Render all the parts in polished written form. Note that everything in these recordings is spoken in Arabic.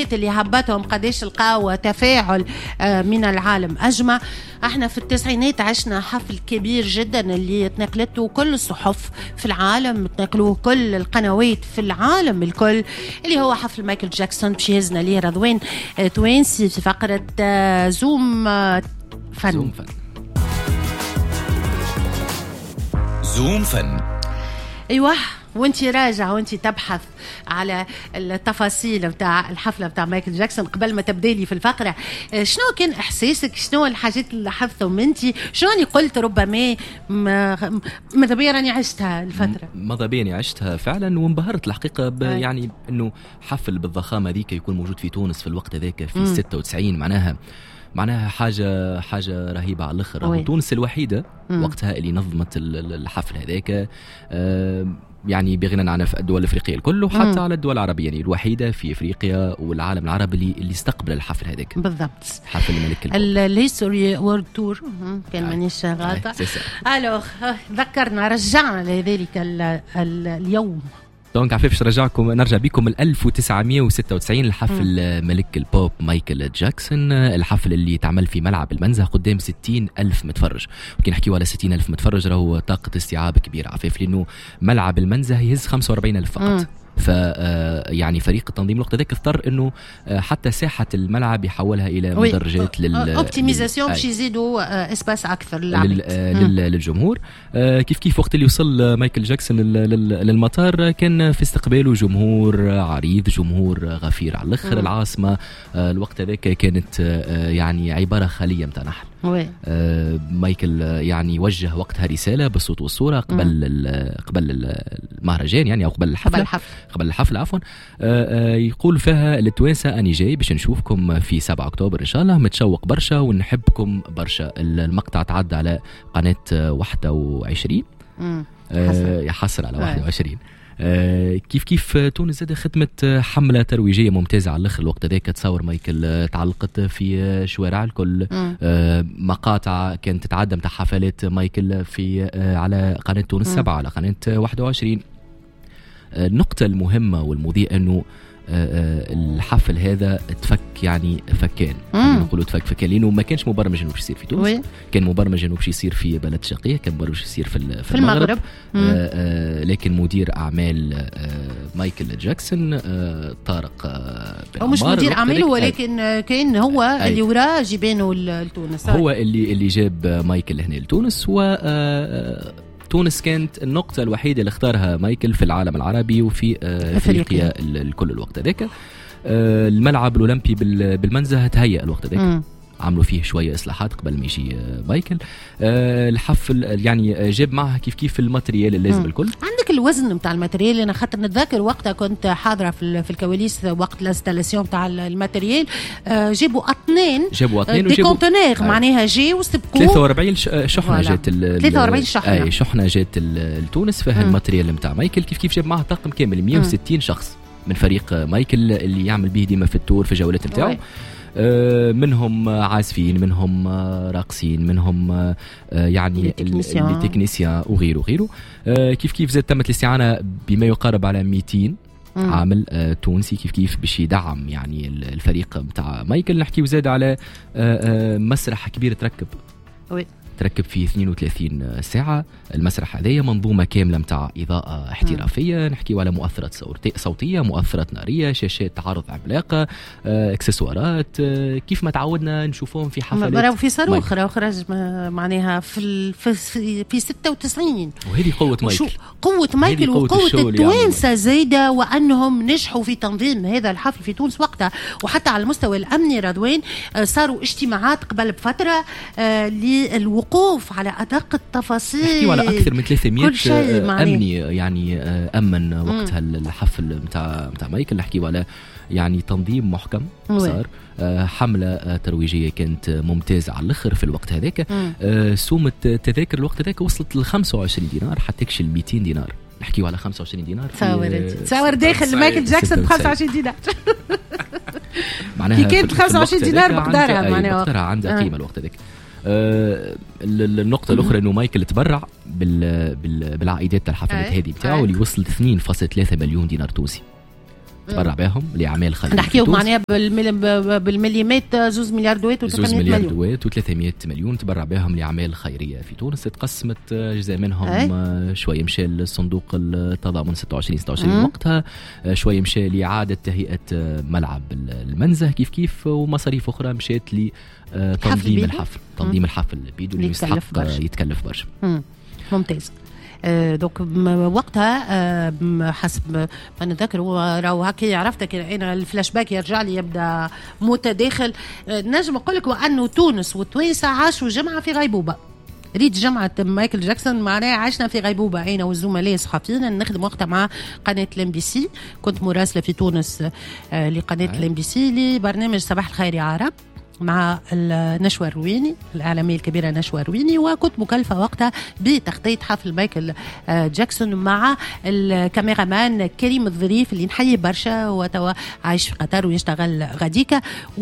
الحفلات اللي هبطهم قديش لقاو تفاعل من العالم أجمع. احنا في التسعينات عشنا حفل كبير جدا اللي تنقلته كل الصحف في العالم، تنقلوه كل القنوات في العالم الكل، اللي هو حفل مايكل جاكسون. باش يهزنا ليه رضوان توانسي في فقرة زوم فن. زوم فن. ايوه، وانتي راجع وانتي تبحث على التفاصيل بتاع الحفلة بتاع مايكل جاكسون، قبل ما تبدالي في الفقرة، شنو كان احساسك؟ شنو الحاجات اللي لاحظتهم انتي؟ شنو اللي قلت ربما ماذا بيا راني عشتها الفترة؟ ماذا بيني عشتها فعلا وانبهرت الحقيقة يعني انه حفل بالضخامة ذيك يكون موجود في تونس في الوقت ذاك في 96. معناها حاجة رهيبة على الآخر. تونس الوحيدة وقتها اللي نظمت الحفل هذاك، يعني بغنى عن الدول الافريقيه الكل وحتى على الدول العربيه، يعني الوحيده في افريقيا والعالم العربي اللي استقبل الحفل هذاك بالضبط. حفل الملك الهيستوري وورد تور كان مانيش غلطه. الوغ ذكرنا رجعنا لذلك اليوم. دونك عفيف نرجع بكم 1996 الحفل ملك البوب مايكل جاكسون، الحفل اللي تعمل في ملعب المنزه قدام 60,000 متفرج. وكي نحكيو على 60,000 متفرج راهو طاقة استيعاب كبيرة عفيف، لأنه ملعب المنزه يهز 45,000 فقط. يعني فريق التنظيم الوقت ذاك اضطر انه حتى ساحه الملعب يحولها الى مدرجات اوبتيميزاسيون باش يزيدوا اسباس اكثر للجمهور. كيف وقت اللي وصل مايكل جاكسون للمطار كان في استقباله جمهور عريض، جمهور غفير على الاخر. العاصمه الوقت ذاك كانت يعني عباره خاليه متاع نحل. مايكل يعني وجه وقتها رساله بالصوت والصوره قبل المهرجان، يعني او قبل الحفل عفوا. يقول فيها للتوانسه اني جاي باش نشوفكم في 7 أكتوبر ان شاء الله، متشوق برشا ونحبكم برشا. المقطع تعدى على قناه 21 يحصل على 21. كيف تونس زاد خدمت حملة ترويجية ممتازة على الأخر الوقت ذاك. تصور مايكل تعلقت في شوارع الكل، مقاطع كانت تتعدى متاع حفلات مايكل في على قناة تونس 7 على قناة 21. النقطة المهمة والمضيئة أنه الحفل هذا تفك يعني فكان، نقولوا تفك فكان، لأنه ما كانش مبرمج أنه باش يصير في تونس. كان مبرمج أنه باش يصير في بلد شقيق، كان مبرمج يصير في المغرب. لكن مدير أعمال مايكل جاكسون طارق أو مش مدير أعماله، ولكن كان هو اللي وراه جيبانه لتونس، هو اللي جاب مايكل هنا لتونس. و تونس كانت النقطة الوحيدة اللي اختارها مايكل في العالم العربي وفي أفريقيا الكل الوقت ذاك. الملعب الأولمبي بالمنزه تهيأ الوقت ذاك، عملوا فيه شوية إصلاحات قبل ما يجي مايكل. الحفل يعني جاب معها كيف الماتريال اللازم الكل. عندك الوزن متاع الماتريال، أنا خاطر نتذكر وقتها كنت حاضرة في الكواليس وقت الانستالاسيون متاع الماتريال. جابوا اثنين دي كونتينير، معناها جاوا وسبقوا 43 شحنة جات 43 شحنة شحنة جات لتونس فيها الماتريال متاع مايكل. كيف جاب معها طاقم كامل 160 شخص من فريق مايكل اللي يعمل به ديما في التور في الجولات نتاعو. منهم عازفين، منهم راقصين، منهم يعني التكنيسيان وغيره. كيف زاد تمت الاستعانة بما يقارب على 200 عامل تونسي كيف باش يدعم يعني الفريق متاع مايكل. نحكي وزاد على مسرح كبير تركب فيه 32 ساعة. المسرح هذايا منظومة كاملة متاع إضاءة احترافية، نحكيو على مؤثرات صوتية، مؤثرات نارية، شاشات عرض عملاقة، اكسسوارات كيف ما تعودنا نشوفهم في حفلات. في صاروخ خرج معناها في 96. وهذه قوة مايكل، قوة مايكل وقوة التوانسة زايدة، وأنهم نجحوا في تنظيم هذا الحفل في تونس وقتها. وحتى على المستوى الأمني رضوان صاروا اجتماعات قبل بفترة للوقوف على أدق التفاصيل. نحكيو على أكثر من 300 أمني يعني أمن وقتها الحفل متاع مايكل. نحكيو على يعني تنظيم محكم صار. حملة ترويجية كانت ممتازة على الآخر في الوقت هذاك. سومة تذاكر الوقت هذاك وصلت ل 25 دينار حتى تكشل 200 دينار. نحكيو على 25 دينار تصور داخل مايكل جاكسون ب 25 دينار معناها كانت 25 دينار بقدرها، معناها عندها قيمة الوقت هذاك. النقطة الأخرى إنه مايكل تبرع بالعائدات الحفلات هذه بتاعه اللي وصلت 2.3 مليون دينار تونسي. تبرع بهم لاعمال خيريه. نحكيو معناها بالمليمات 2 مليار دوات و 300 مليون. 2 مليار دوات و 300 مليون تبرع بهم لاعمال خيريه في تونس. تقسمت جزء منهم شويه مشى للصندوق التضامن 26 وقتها، شويه مشى لاعاده تهيئه ملعب المنزه كيف ومصاريف اخرى مشات لتنظيم الحفل. تنظيم الحفل بيدو اللي يستحق يتكلف برشا. ممتاز. دوك وقتها حسب ما نتذكر راهو هكا عرفتك انا الفلاش باك يرجع لي يبدا متداخل. نجم نقول لك وانه تونس والتوانسه عاشوا جمعه في غيبوبه. ريت جمعة مايكل جاكسون معناها عشنا في غيبوبة أنا والزملاء الصحفيين نخدم وقتها مع قناة الام بي سي. كنت مراسلة في تونس لقناة الام بي سي لبرنامج صباح الخير يا عرب مع نشوى الرويني الإعلامية الكبيرة نشوى الرويني، وكنت مكلفة وقتها بتغطية حفل مايكل جاكسون مع الكاميرامان كريم الظريف اللي نحيي برشا وتوا عايش في قطر ويشتغل غاديكا.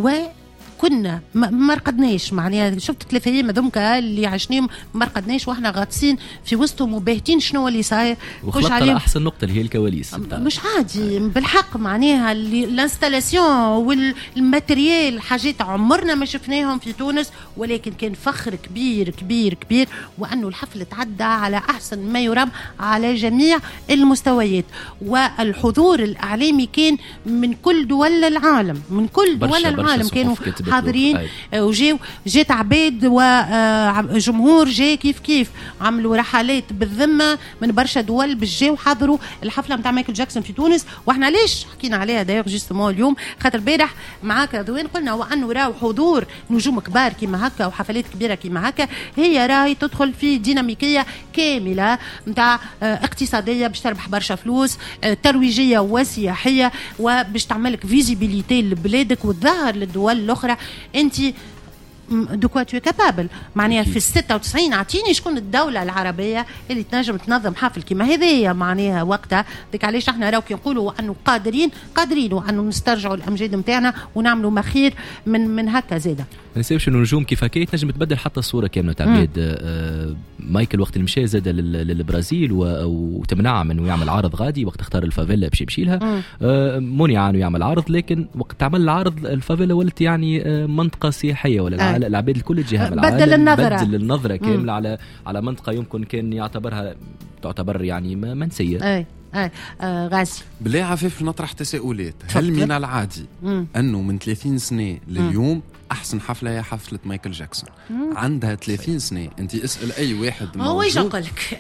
كنا ما رقدناش معناها شفت 3 أيام هذوما اللي عشناهم ما رقدناش واحنا غاطسين في وسطهم وباهتين شنو اللي صاير. وخلقت على احسن نقطه اللي هي الكواليس مش عادي بالحق معناها الانستالاسيون والماتريال حاجات عمرنا ما شفناهم في تونس، ولكن كان فخر كبير كبير كبير وانه الحفل تعدى على احسن ما يرام على جميع المستويات. والحضور الاعلامي كان من كل دول العالم، من كل دول العالم كانوا حاضرين جات عباد وجمهور جاي كيف عملوا رحلات بالذمة من برشا دول بالجاو حضروا الحفلة متاع مايكل جاكسون في تونس. واحنا ليش حكينا عليها داير جيستمون اليوم خاطر البارح معاك رضوان قلنا وانه راهو حضور نجوم كبار كيما هكا وحفلات كبيرة كيما هكا هي راهي تدخل في ديناميكية كاملة متاع اقتصادية باش تربح برشا فلوس، ترويجية وسياحية، وباش تعملك فيزيبيليتي لبلادك وتظهر للدول الأخرى انت دو كوا تو كابابل معناها. في 96 اعطيني شكون الدوله العربيه اللي تنجم تنظم حفل كيما هذايا معناها وقتها. ديك علاش احنا راو كي نقولوا انه قادرين وانه نسترجعوا الامجاد نتاعنا ونعملوا ما خير من هكا زاده. ما نسيبش انه نجوم كيف هكا تنجم تبدل حتى الصوره كامله تاع بلاد. مايكل وقت اللي مشى زاد للبرازيل وتمنع منه يعمل عرض غادي وقت اختار الفافيلا باش يمشي لها، منع عنه يعمل عرض، لكن وقت عمل العرض الفافيلا ولت يعني منطقه سياحيه ولا العباد الكل جهه من العالم بدل النظره كامله على منطقه يمكن كان تعتبر يعني منسيه. غازي بالله عفيف نطرح تساؤلات. هل من العادي أنه من 30 سنة لليوم أحسن حفلة هي حفلة مايكل جاكسون؟ عندها 30 سنة أنت اسأل أي واحد موجود. هو ايش أقول لك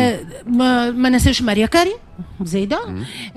ما نسيش ماريا كاري زايدة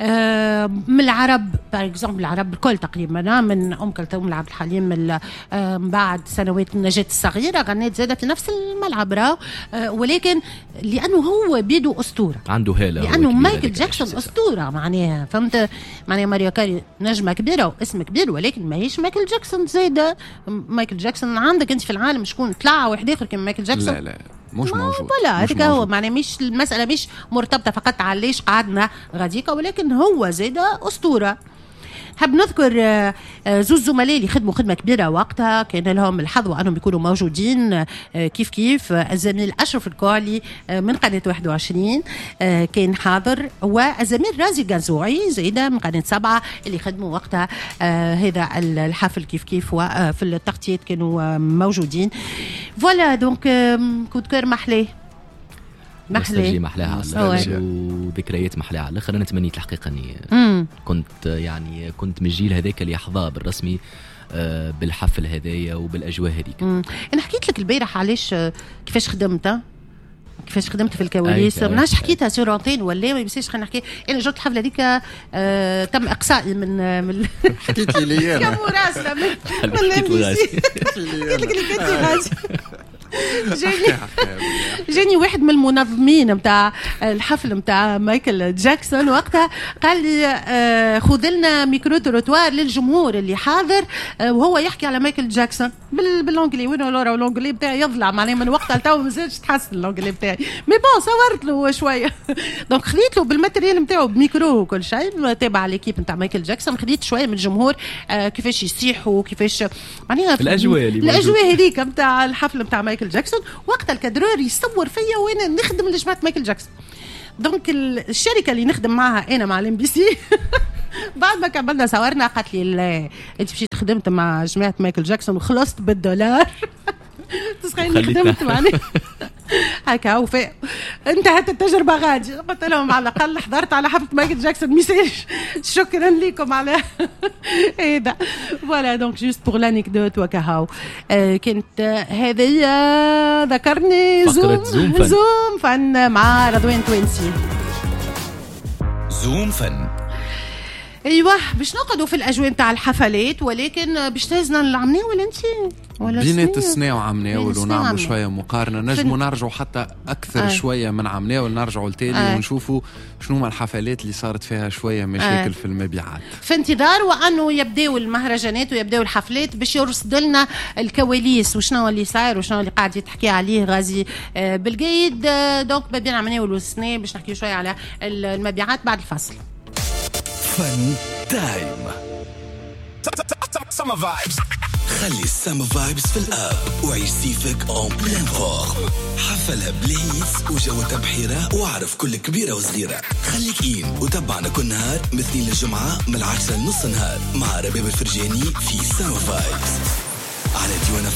من العرب باغ اكزومبل العرب الكل تقريبا من أم كلثوم لعبد الحليم من بعد سنوات النجاة الصغيرة غنيت زايدة في نفس الملعب راو، ولكن لأنه هو بيدو أسطورة عنده هالة لأنه مايكل جاكسون أسطورة معناها فهمت معناها. ماريا كاري نجمة كبيرة واسم كبير ولكن ما هيش مايكل جاكسون زايدة. مايكل جاكسون عندك انت في العالم شكون طلع واحد اخر كيما مايكل جاكسون؟ لا مش موجود. لا هذيك هو معناه مش المسألة مش مرتبطة فقط على ليش قعدنا غاديكا، ولكن هو زايدة أسطورة. حب نذكر زوز زملاء اللي خدموا خدمة كبيرة وقتها كان لهم الحظ وأنهم يكونوا موجودين كيف الزميل أشرف الكوالي من قناة 21 كان حاضر، والزميل رازي قنزوعي زايدة من قناة 7 اللي خدموا وقتها هذا الحفل كيف وفي التغطيات كانوا موجودين. فوالا دونك كود كور محلاه محلاها وذكريات محلاها على الاخر. انا تمنيت الحقيقه اني كنت من الجيل هذاك اللي يحظى بالرسمي بالحفل هذايا وبالاجواء هذيك. انا حكيت لك البارح علاش كيفاش خدمت في الكواليس، ماناش حكيتها سور انتين ولا ما يبسيش. خلينا نحكي انا جوت الحفله هذيك تم اقصائي من حكيت لي انا كمراسله من حكيت لك اللي كنتي غازي. جاني واحد من المنظمين متاع الحفل متاع مايكل جاكسون وقتها قال لي خذ لنا ميكرو تروتوار للجمهور اللي حاضر وهو يحكي على مايكل جاكسون بالانجلي. وين لورا والانجلي بتاعي يضلع معناها من وقتها لتو ما زالش تحسن الانجلي بتاعي مي بون صورت له شويه. دونك خليت له بالماتريال نتاعو بميكرو وكل شيء تابع ليكيب نتاع مايكل جاكسون. خليت شويه من الجمهور كيفاش يصيحوا كيفاش معناها الاجواء هذيك نتاع الحفل نتاع مايكل جاكسون. وقت الكادرور يصور فيا وانا نخدم لجماعه مايكل جاكسون. دونك الشركه اللي نخدم معها انا مع الام بي سي بعد ما كملنا صورنا قالت لي لا انت مشيت خدمت مع جماعه مايكل جاكسون وخلصت بالدولار. تسخيني خدمت معنا هكا وفاء انتهت التجربه غادي. قلت لهم على الاقل حضرت على حفله مايكل جاكسون ميساج شكرا لكم على هذا. فوالا دونك جوست بور لانيكدوت وكهاو. كنت هذه ذكرني زوم فن مع رضوان توينسي. زوم فن. ايوه باش نقعدوا في الاجواء نتاع الحفلات ولكن باش تهزنا العمناول انت ولا بينات السنة وعمناول ونعملوا شويه مقارنه نجموا نرجعوا حتى اكثر شويه من عمناول نرجعوا لتالي ونشوفوا شنو ما الحفلات اللي صارت فيها شويه مشاكل في المبيعات في انتظار وانه يبداو المهرجانات ويبداو الحفلات باش يرصد لنا الكواليس وشنو اللي صاير وشنو اللي قاعد يتحكي عليه غازي بالجيد. دونك ما بين عمناول والسنة باش نحكي شويه على المبيعات بعد الفصل. فن تايم. سما فايبس. خلي السما فايبس في الاب وعيش سيفك اون بلان فورم. حفلها بليس وجو تبحيرة واعرف كل كبيرة وصغيرة. خليك إين وتابعنا كل نهار من الاثنين للجمعة من 10 لنص نهار مع رباب الفرجاني في سما فايبس على ديوانا